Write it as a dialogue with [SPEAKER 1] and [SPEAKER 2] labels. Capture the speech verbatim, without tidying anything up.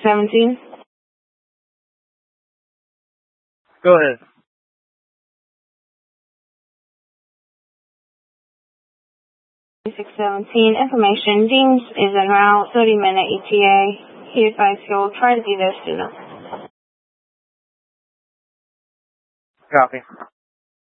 [SPEAKER 1] seventeen.
[SPEAKER 2] Go ahead.
[SPEAKER 1] six seventeen, information, Deems is en route, thirty minute E T A. He advised you'll try to be there sooner.
[SPEAKER 2] Copy.